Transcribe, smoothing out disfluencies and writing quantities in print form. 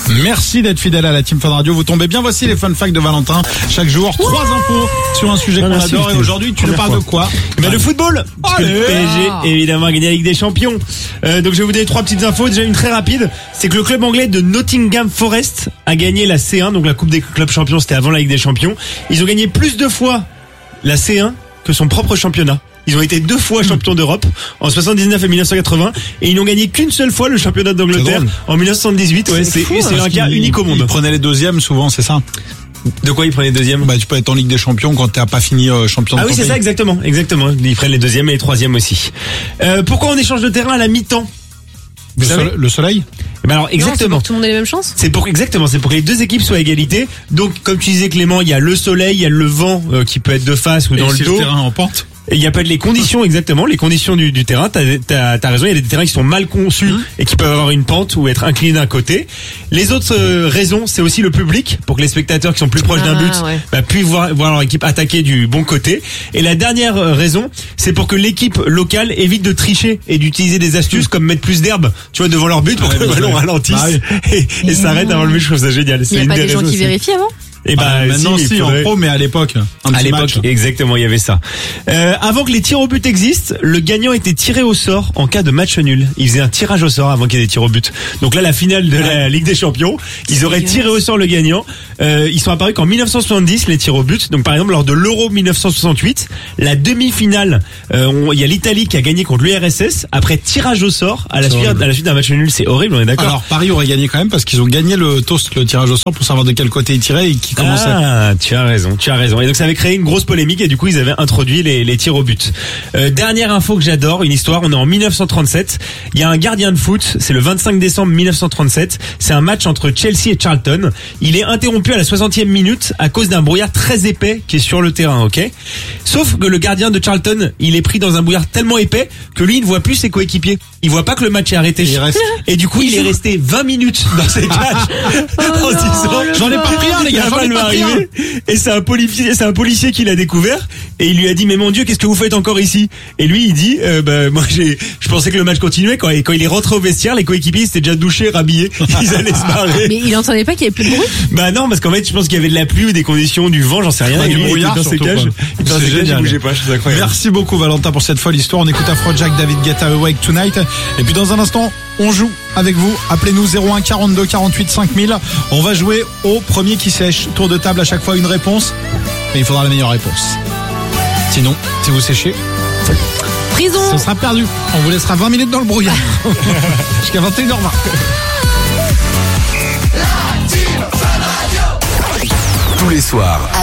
Merci d'être fidèle à la Team Fun Radio. Vous tombez bien. Voici les fun facts de Valentin. Chaque jour, 3 infos sur un sujet qu'on adore. Et aujourd'hui, tu nous parles de quoi? De football. Parce que le PSG, évidemment, a gagné la Ligue des Champions. Donc je vais vous donner 3 petites infos. Déjà une très rapide, c'est que le club anglais de Nottingham Forest a gagné la C1, donc la Coupe des clubs champions. C'était avant la Ligue des Champions. Ils ont gagné plus de fois la C1 que son propre championnat. Ils ont été 2 fois champions d'Europe en 79 et 1980 et ils n'ont gagné qu'une seule fois le championnat d'Angleterre en 1978. Ouais, c'est un cas unique au monde. Ils prenaient les deuxièmes souvent, c'est ça? De quoi ils prenaient les deuxièmes? Tu peux être en Ligue des Champions quand t'as pas fini champion de ton pays. Ah oui, c'est ça, exactement. Ils prennent les deuxièmes et les troisièmes aussi. Pourquoi on échange de terrain à la mi-temps? Le soleil? Alors exactement. C'est pour que tout le monde ait les mêmes chances. C'est pour que les deux équipes soient à égalité. Donc comme tu disais Clément, il y a le soleil, il y a le vent qui peut être de face ou dans le dos. Le terrain en pente. Il y a pas les conditions exactement, les conditions du terrain. T'as raison, il y a des terrains qui sont mal conçus et qui peuvent avoir une pente ou être inclinés d'un côté. Les autres raisons, c'est aussi le public pour que les spectateurs qui sont plus proches d'un but puissent voir leur équipe attaquer du bon côté. Et la dernière raison, c'est pour que l'équipe locale évite de tricher et d'utiliser des astuces comme mettre plus d'herbe, tu vois, devant leur but pour que le ballon ralentisse et s'arrête avant le but. Je trouve ça génial. Il n'y a pas des gens qui vérifient avant? Et maintenant si en pro, mais à l'époque. Exactement, il y avait ça. Avant que les tirs au but existent, le gagnant était tiré au sort en cas de match nul. Ils faisaient un tirage au sort avant qu'il y ait des tirs au but. Donc là, la finale de la Ligue des Champions, ils auraient tiré au sort le gagnant. Ils sont apparus qu'en 1970, les tirs au but. Donc par exemple, lors de l'Euro 1968, la demi-finale, il y a l'Italie qui a gagné contre l'URSS après tirage au sort à la suite d'un match nul. C'est horrible, on est d'accord? Alors Paris aurait gagné quand même parce qu'ils ont gagné le tirage au sort pour savoir de quel côté ils tiraient et qui commençait. Tu as raison. Et donc ça avait créé une grosse polémique et du coup ils avaient introduit les tirs au but. Dernière info que j'adore, une histoire, on est en 1937, il y a un gardien de foot, c'est le 25 décembre 1937, c'est un match entre Chelsea et Charlton. Il est interrompu à la 60e minute à cause d'un brouillard très épais qui est sur le terrain, ok? Sauf que le gardien de Charlton, il est pris dans un brouillard tellement épais que lui il ne voit plus ses coéquipiers. Il voit pas que le match est arrêté. Et du coup il est resté 20 minutes dans ses cages en disant j'en ai pas pris un les gars, j'en ai pas pris un. Et c'est un policier qui l'a découvert et il lui a dit mais mon Dieu, qu'est-ce que vous faites encore ici? Et lui il dit moi je pensais que le match continuait quand il est rentré au vestiaire, les coéquipiers s'étaient déjà douchés, rhabillés, ils allaient se barrer. Mais il entendait pas qu'il y avait plus de bruit? Bah non, parce qu'en fait je pense qu'il y avait de la pluie ou des conditions, du vent, j'en sais rien. Du brouillard dans ses cages. Il bougeait pas, c'est incroyable. Merci beaucoup Valentin pour cette folle histoire. On écoute Afrojack, David Guetta, Awake Tonight. Et puis dans un instant, on joue avec vous. Appelez-nous 01 42 48 5000. On va jouer au premier qui sèche. Tour de table à chaque fois une réponse. Mais il faudra la meilleure réponse. Sinon, si vous séchez, prison. Ce sera perdu. On vous laissera 20 minutes dans le brouillard. Jusqu'à 21h20. Tous les soirs.